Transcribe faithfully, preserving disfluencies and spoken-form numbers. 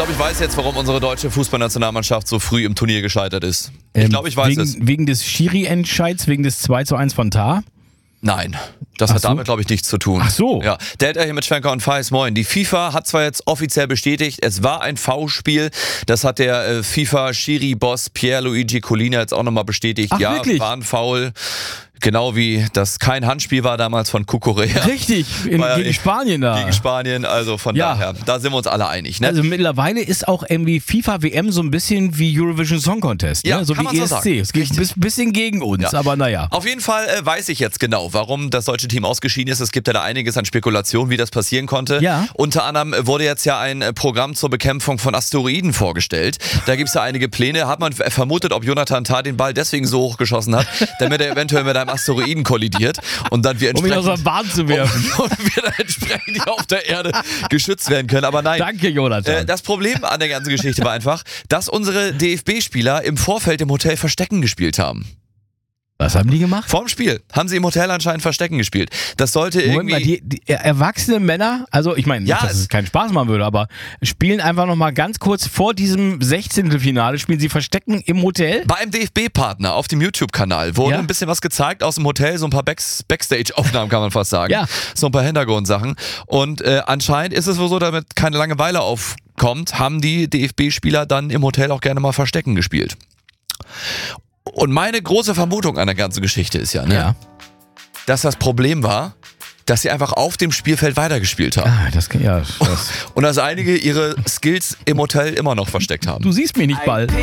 Ich glaube, ich weiß jetzt, warum unsere deutsche Fußballnationalmannschaft so früh im Turnier gescheitert ist. Ich Ähm, glaube, ich weiß wegen, es. Wegen des Schiri-Entscheids, wegen des zwei zu eins von Tar? Nein, das Ach hat so. damit, glaube ich, nichts zu tun. Ach so. Ja, der hat ja hier mit Schwenker und Feis, moin. Die FIFA hat zwar jetzt offiziell bestätigt, es war ein Foulspiel. Das hat der äh, FIFA-Schiri-Boss Pierluigi Collina jetzt auch nochmal bestätigt. Ach, ja, wirklich? war ein Foul. Genau wie das kein Handspiel war damals von Cucurella. Richtig, in, War ja gegen eh- Spanien da. Gegen Spanien, also von Ja. daher, da sind wir uns alle einig. Ne? Also mittlerweile ist auch irgendwie FIFA-W M so ein bisschen wie Eurovision Song Contest, Ja, ne? so kann wie man so E S C. sagen. Es geht ein bis- bisschen gegen uns, Ja. aber naja. Auf jeden Fall äh, weiß ich jetzt genau, warum das deutsche Team ausgeschieden ist. Es gibt ja da einiges an Spekulationen, wie das passieren konnte. Ja. Unter anderem wurde jetzt ja ein äh, Programm zur Bekämpfung von Asteroiden vorgestellt. Da gibt es ja einige Pläne. Hat man f- vermutet, ob Jonathan Tah den Ball deswegen so hochgeschossen hat, damit er eventuell mit einem Asteroiden kollidiert und dann wir Um ihn aus entsprechend, der Bahn zu werfen. und wir dann entsprechend hier auf der Erde geschützt werden können. Aber nein. Danke, Jonathan. Äh, das Problem an der ganzen Geschichte war einfach, dass unsere D F B-Spieler im Vorfeld im Hotel Verstecken gespielt haben. Was haben die gemacht? Vorm Spiel haben sie im Hotel anscheinend Verstecken gespielt. Das sollte Moment irgendwie... mal, die, die erwachsene Männer, also ich meine, Ja, nicht, dass es- es keinen Spaß machen würde, aber spielen einfach nochmal ganz kurz vor diesem Sechzehntelfinale, spielen sie Verstecken im Hotel? Bei einem D F B-Partner auf dem YouTube-Kanal wurde Ja. ein bisschen was gezeigt aus dem Hotel, so ein paar Backs- Backstage-Aufnahmen kann man fast sagen. Ja. So ein paar Hintergrundsachen. Und äh, anscheinend ist es wohl so, damit keine Langeweile aufkommt, haben die D F B-Spieler dann im Hotel auch gerne mal Verstecken gespielt. Und meine große Vermutung an der ganzen Geschichte ist ja, ne, Ja. dass das Problem war, dass sie einfach auf dem Spielfeld weitergespielt haben. Ah, das, ja, das. Und dass einige ihre Skills im Hotel immer noch versteckt haben. Du siehst mich nicht bald.